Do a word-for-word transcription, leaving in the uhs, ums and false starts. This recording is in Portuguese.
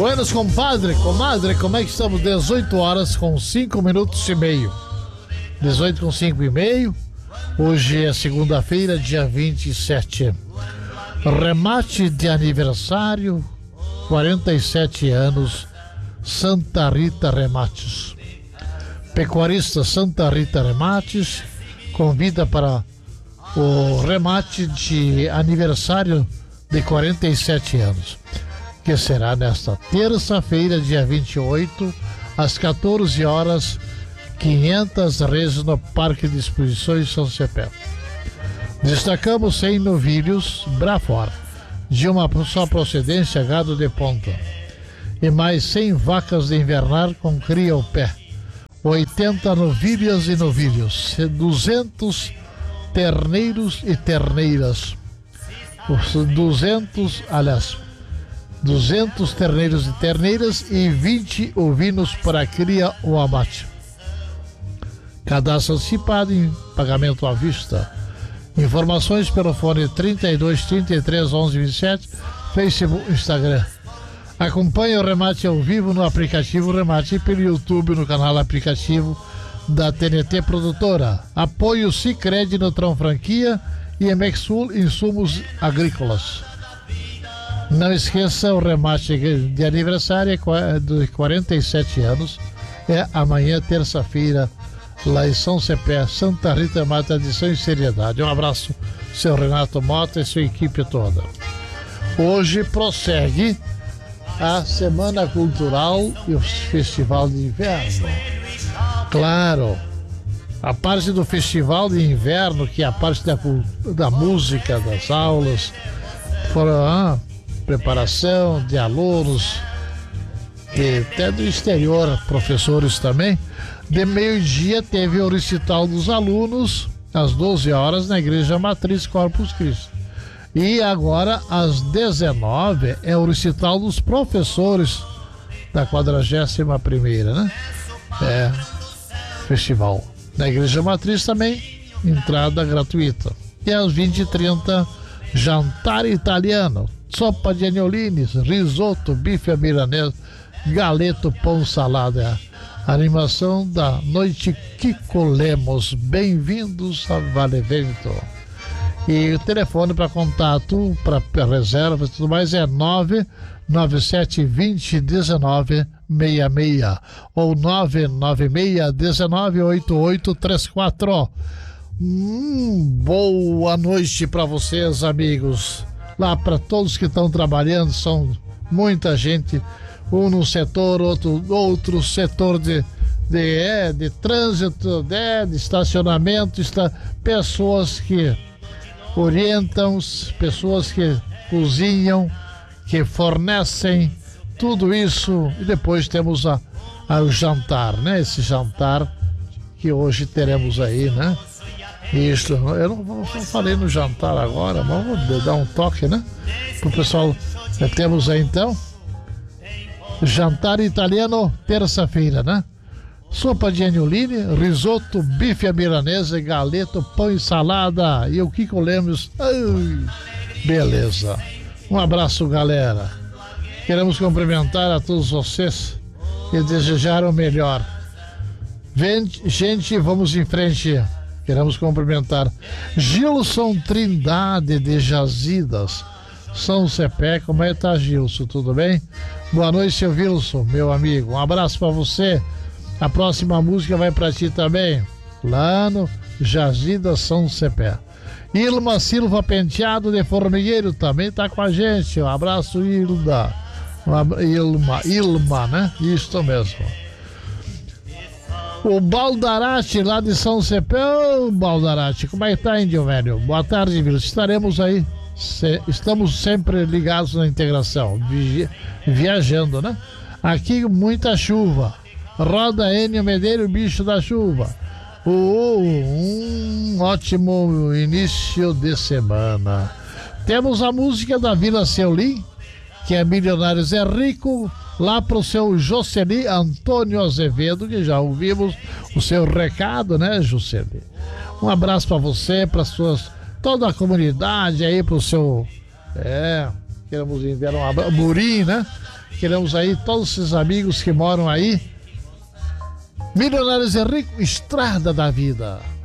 Buenas, compadre, comadre, como é que estamos? dezoito horas com cinco minutos e meio. dezoito com cinco e meio. Hoje é segunda-feira, dia vinte e sete. Remate de aniversário, quarenta e sete anos, Santa Rita Remates. Pecuarista Santa Rita Remates convida para o remate de aniversário de quarenta e sete anos, que será nesta terça-feira, dia vinte e oito, às quatorze horas, quinhentas reses no Parque de Exposições São Cepé. Destacamos cem novilhos Brafor, de uma só procedência, gado de ponta, e mais cem vacas de invernar com cria ao pé, oitenta novilhas e novilhos, duzentos terneiros e terneiras, duzentos, aliás, duzentos terneiros e terneiras e vinte ovinos para cria ou abate. Cadastro antecipado em pagamento à vista. Informações pelo fone trinta e dois, trinta e três, onze, vinte e sete, Facebook, Instagram. Acompanhe o remate ao vivo no aplicativo Remate e pelo YouTube no canal aplicativo da T N T Produtora. Apoio Sicredi Nutrão Franquia e Emexul Insumos Agrícolas. Não esqueça, o remate de aniversário de quarenta e sete anos é amanhã, terça-feira, lá em São Cepé, Santa Rita Remates, tradição e seriedade. Um abraço, seu Renato Mota e sua equipe toda. Hoje prossegue a Semana Cultural e o Festival de Inverno. Claro, a parte do Festival de Inverno, que é a parte da, da música, das aulas, foram a preparação de alunos, e até do exterior, professores também. De meio-dia teve o recital dos alunos, às doze horas, na Igreja Matriz Corpus Christi. E agora, às dezenove, é o recital dos professores da quadragésima primeira, né? É, festival. Na Igreja Matriz também, entrada gratuita. E às vinte e trinta, jantar italiano, sopa de agnolines, risoto, bife à milanesa, galeto, pão, salada. Animação da Noite Kiko Lemos. Bem-vindos a Vale Vento. E o telefone para contato, para reserva e tudo mais é nove nove sete dois zero um nove seis seis ou nove nove seis um nove oito oito três quatro. Hum, boa noite para vocês, amigos. Lá para todos que estão trabalhando, são muita gente. Um no setor, outro outro setor de, de, é, de trânsito, de, de estacionamento, está, pessoas que orientam, pessoas que cozinham, que fornecem tudo isso. E depois temos a, a, o jantar, né? Esse jantar que hoje teremos aí, né? Isso, eu não, não falei no jantar agora, mas vamos dar um toque, né? Pro pessoal, temos aí então jantar italiano, terça-feira, né? Sopa de agnoline, risoto, bife à milanesa, galeto, pão e salada. E o Kiko Lemos. Ai, beleza. Um abraço, galera. Queremos cumprimentar a todos vocês e desejar o melhor. Vem, gente, vamos em frente. Queremos cumprimentar Gilson Trindade de Jazidas, São Cepé. Como é que tá, Gilson? Tudo bem? Boa noite, seu Wilson, meu amigo. Um abraço para você. A próxima música vai para ti também. Lá no Jazidas, São Cepé. Ilma Silva Penteado de Formigueiro também tá com a gente. Um abraço, Ilda. Ilma, Ilma, né? Isso mesmo. O Baldarate lá de São Cepé. Ô, Baldarate, como é que tá, índio velho? Boa tarde, Wilson. Estaremos aí. Se, estamos sempre ligados na integração, vi, viajando, né? Aqui muita chuva. Roda Enio Medeiro, bicho da chuva. Oh, um ótimo início de semana. Temos a música da Vila Seulim, que é Milionários é Rico, lá pro seu Jocely Antônio Azevedo, que já ouvimos o seu recado, né, Jocely? Um abraço para você, para suas toda a comunidade aí, pro seu é, queremos enviar um abraço, Murim, né? Queremos aí todos esses amigos que moram aí. Milionários é Rico, Estrada da Vida.